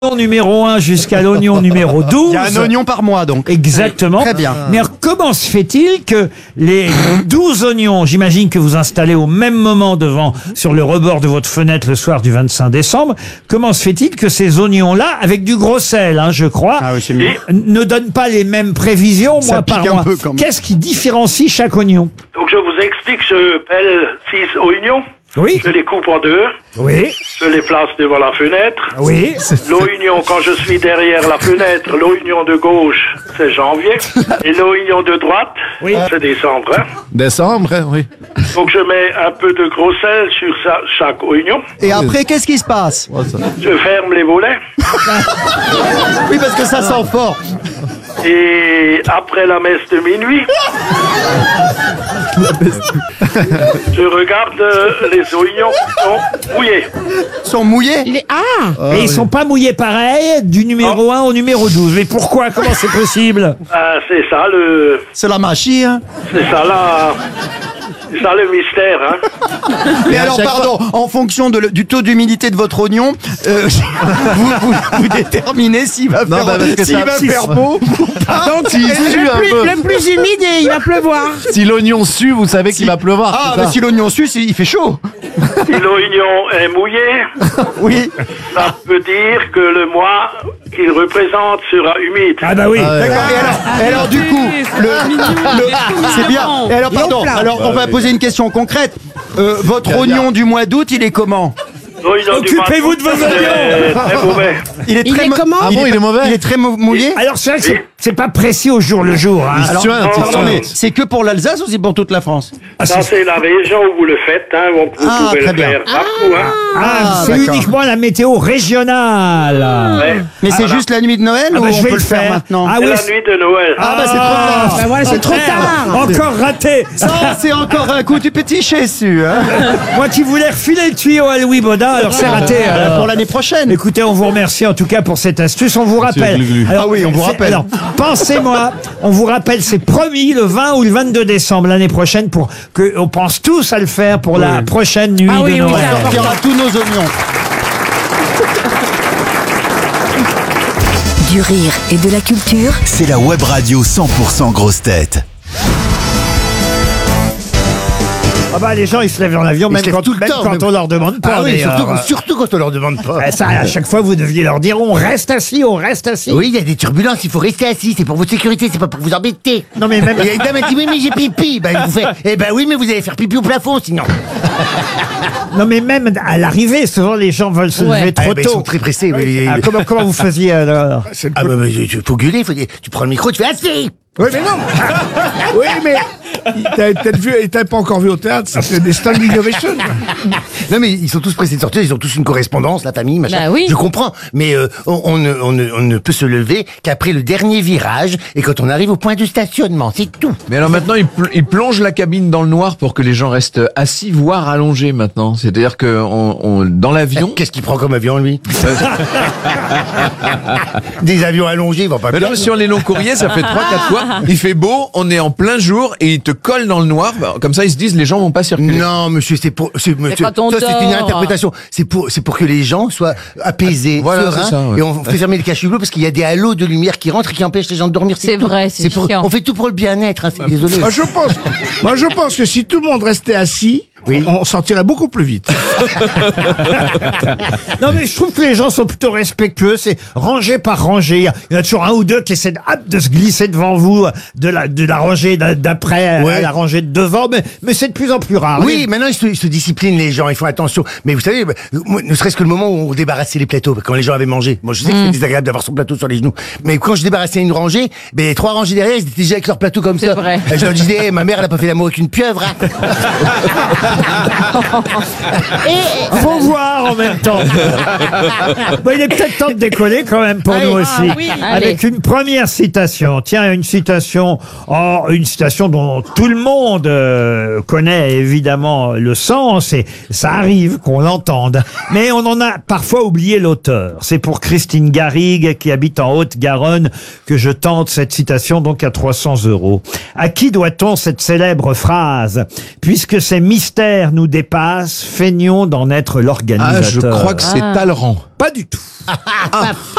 Numéro 1 jusqu'à l'oignon numéro 12. Il y a un oignon par mois, donc. Exactement. Très bien. Mais alors, comment se fait-il que les 12 oignons, j'imagine que vous installez au même moment sur le rebord de votre fenêtre le soir du 25 décembre, comment se fait-il que ces oignons-là, avec du gros sel, je crois, c'est mieux. ne donnent pas les mêmes prévisions Ça mois par pique un mois? peu, quand même. Qu'est-ce qui différencie chaque oignon? Donc je vous explique, je pèle 6 oignons, Oui. je les coupe en deux, Oui. je les place devant la fenêtre. Oui. L'oignon, quand je suis derrière la fenêtre, l'oignon de gauche, c'est janvier. Et l'oignon de droite, Oui. c'est décembre. Hein. Décembre, oui. Donc je mets un peu de gros sel sur chaque oignon. Et après, qu'est-ce qui se passe? Je ferme les volets. Oui, parce que ça sent fort. Et après la messe de minuit, je regarde les oignons qui sont mouillés. Ils sont mouillés. Et ils sont pas mouillés pareil du numéro 1 au numéro 12. Mais pourquoi? Comment c'est possible? C'est ça C'est la machine. Hein. c'est ça le mystère. Hein. Mais alors, pardon, en fonction du taux d'humidité de votre oignon, vous déterminez s'il va faire, parce que faire beau ou pas. Donc, s'il sue un peu. Le plus humide, et il va pleuvoir. Si l'oignon sue, vous savez qu'il va pleuvoir. Ah, c'est ça. bah si l'oignon sue, il fait chaud. Si l'oignon est mouillé, Oui. ça peut dire que le mois qu'il représente sera humide. Ah bah oui. D'accord. Et alors, du coup, c'est bien. Et alors, pardon. Alors, on va poser une question concrète. Votre oignon du mois d'août, il est comment? L'oignon du Occupez-vous de vos mois d'août, oignons. c'est très mauvais. Il est comment? Ah bon, il est mauvais. Il est très mouillé. Alors c'est vrai que c'est pas précis au jour le jour. Hein. Alors, suinte, il attendez, c'est que pour l'Alsace ou c'est pour toute la France? Ça, c'est la région où vous le faites. Hein. Vous pouvez très le bien. faire partout. Hein. Ah, c'est d'accord. uniquement la météo régionale. Ouais. Mais c'est juste la nuit de Noël Ah ou bah, on je vais peut le faire maintenant? Ah C'est oui. la nuit de Noël. Ah bah c'est trop tard. Ben voilà, c'est trop tard. Encore raté. Ça, c'est encore un coup du petit chésu. Hein. Moi qui voulais refiler le tuyau à Louis Baudin, alors c'est raté. alors. Pour l'année prochaine. Écoutez, on vous remercie en tout cas pour cette astuce. On vous rappelle. Glu-glu. Ah oui, on vous rappelle. Alors, pensez-moi, on vous rappelle, c'est promis le 20 ou le 22 décembre l'année prochaine pour que on pense tous à le faire pour la prochaine nuit Ah oui, de oui, Noël. ça, Il y aura tous nos oignons. Du rire et de la culture. C'est la web radio 100% grosse tête. Ah bah les gens ils se lèvent dans l'avion même se lèvent quand, tout le même temps, quand mais- on leur demande pas. Ah oui, d'ailleurs. surtout quand on leur demande pas. Ça, à chaque fois vous deviez leur dire on reste assis, on reste assis. Oui, il y a des turbulences, il faut rester assis, c'est pour votre sécurité, c'est pas pour vous embêter. Non mais même. Et il y a une dame qui dit oui mais j'ai pipi, ben vous faites, eh ben oui mais vous allez faire pipi au plafond sinon. Non mais même à l'arrivée, souvent les gens veulent se lever trop Ah, ben, ils sont tôt. très pressés. Oui, Ah, comment vous faisiez alors? Ah bah, faut gueuler, tu prends le micro, tu fais assis. Oui, mais non. Oui, mais t'avais peut-être vu, et t'avais pas encore vu au théâtre, ça fait des standing ovations. Non mais ils sont tous pressés de sortir, ils ont tous une correspondance, la famille, machin. Bah oui. Je comprends, mais on ne peut se lever qu'après le dernier virage et quand on arrive au point de stationnement, c'est tout. Mais alors maintenant, il plonge la cabine dans le noir pour que les gens restent assis, voire allongés maintenant. C'est-à-dire que dans l'avion... Qu'est-ce qu'il prend comme avion lui? Des avions allongés, ils vont pas Mais bien. non, sur les longs courriers, ça fait 3-4 fois. Il fait beau, on est en plein jour et il te colle dans le noir. Comme ça, ils se disent les gens vont pas circuler. Non, monsieur, monsieur, quand on ça c'est une dort. interprétation. C'est pour que les gens soient apaisés, Voilà, sereins, c'est ça, ouais. et on fait fermer les cachets bleus parce qu'il y a des halos de lumière qui rentrent et qui empêchent les gens de dormir. C'est tout. vrai, c'est chiant. on fait tout pour le bien-être. Hein, désolé. Moi, je pense que si tout le monde restait assis, Oui. on sortirait beaucoup plus vite. Non mais je trouve que les gens sont plutôt respectueux, c'est rangée par rangée. Il y en a toujours un ou deux qui essaient de se glisser devant vous de la rangée d'après à Ouais. la rangée de devant, mais c'est de plus en plus rare. Oui, maintenant ils se disciplinent les gens, ils font attention. Mais vous savez, moi, ne serait-ce que le moment où on débarrassait les plateaux, quand les gens avaient mangé. Moi, je sais que c'est désagréable d'avoir son plateau sur les genoux. Mais quand je débarrassais une rangée, ben les 3 rangées derrière, ils étaient déjà avec leur plateau comme C'est ça. vrai. Et je leur disais, ma mère, elle a pas fait l'amour avec une pieuvre. Hein. Faut voir en même temps. Bon, il est peut-être temps de décoller quand même pour Allez. nous aussi. Ah oui. Avec une première citation. Tiens, une citation dont tout le monde connaît évidemment le sens et ça arrive qu'on l'entende. Mais on en a parfois oublié l'auteur. C'est pour Christine Garrigue qui habite en Haute-Garonne que je tente cette citation donc à 300 €. À qui doit-on cette célèbre phrase? Puisque ces mystères nous dépassent, feignons d'en être l'organisateur. Ah, je crois que c'est Talleyrand. Pas du tout.